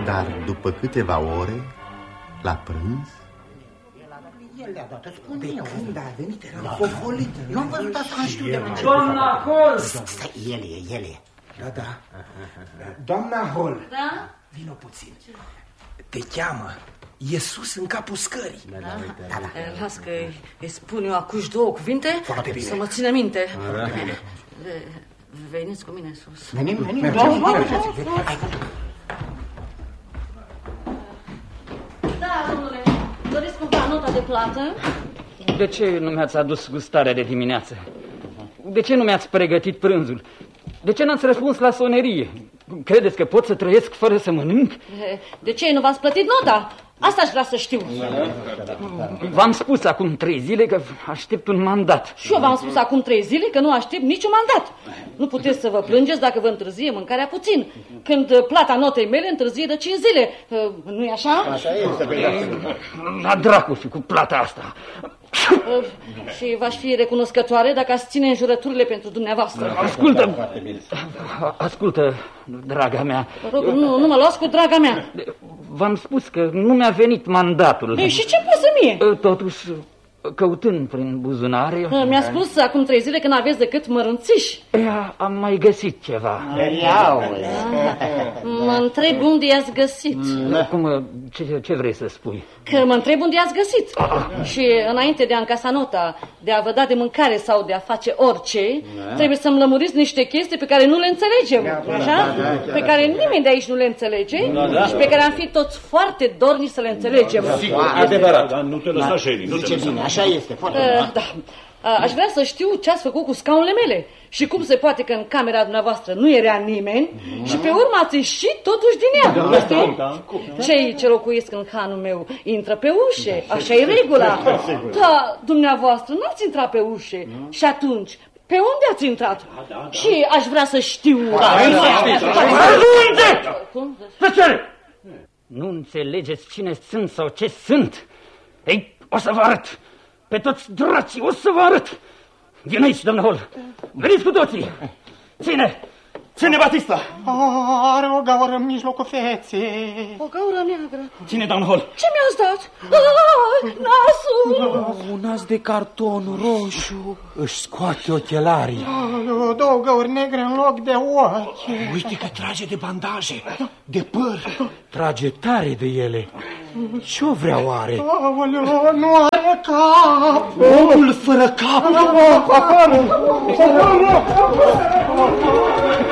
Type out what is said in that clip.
Dar după câteva ore, la prânz, el le-a dat, îți spun eu. Când a venit, era fofolit. Nu am văzut asta, nu știu de la început. Doamna Hall! Stai, el e. Da. Doamna Hall. Da? Vino puțin. Te cheamă. E sus în capul scării. Da. Las că îi spun eu acuși două cuvinte. Foarte bine. Să mă țină minte. Veniți cu mine sus. Venim. Da, domnule, doriți cumva nota de plată? De ce nu mi-ați adus gustarea de dimineață? De ce nu mi-ați pregătit prânzul? De ce n-ați răspuns la sonerie? Credeți că pot să trăiesc fără să mănânc? De ce nu v-ați plătit nota? Asta aș vrea să știu. V-am spus acum 3 zile că aștept un mandat. Și eu v-am spus acum 3 zile că nu aștept niciun mandat. Nu puteți să vă plângeți dacă vă întârzie mâncarea puțin, când plata notei mele întârzie de 5 zile. Nu-i așa? Așa este. La dracu și cu plata asta. Și v-aș fi recunoscătoare dacă ați ține înjurăturile pentru dumneavoastră. Ascultă, draga mea. Vă rog, nu mă luați cu draga mea. V-am spus că nu mi-a venit mandatul. Ei, și ce pasă mie? Totuși, căutând prin buzunare... Mi-a spus acum 3 zile că n-aveți decât mărunțiși. Am mai găsit ceva. Mă întreb unde i-ați găsit. Cum, ce vrei să spui? Că mă întreb unde i-ați găsit. Și înainte de a încasa nota, de a vă da de mâncare sau de a face orice, trebuie să-mi lămuriți niște chestii pe care nu le înțelegem. Așa? Pe care nimeni de aici nu le înțelege și pe care am fi toți foarte dornici să le înțelegem. Adevărat. Nu te lăsa, Sherry. Zice bine, așa este. Foarte da. Aș vrea să știu ce ați făcut cu scaunele mele și cum se poate că în camera dumneavoastră nu era nimeni și pe urmă ați ieșit totuși din ea. Cei ce locuiesc în hanul meu intră pe ușe, așa e regula. Da, dumneavoastră n-ați intrat pe ușe și atunci pe unde ați intrat? Și aș vrea să știu. Nu înțelegeți cine sunt sau ce sunt? Ei, o să vă arăt. Pe toți dracii o să vă arăt. Vin aici, doamnă Hall. Veniți cu toții. Ține Batista. Are o gaură în mijlocul feței. O gaură neagră. Ține, doamnă Hall. Ce mi-ați dat? Nasul. Un nas de carton roșu. Își scoate ochelarii. Două gauri negre în loc de ochi. Uite că trage de bandaje, de păr. Trage tare de ele. Ce-o vrea oare? Aoleu, nu are cap. Omul fără cap.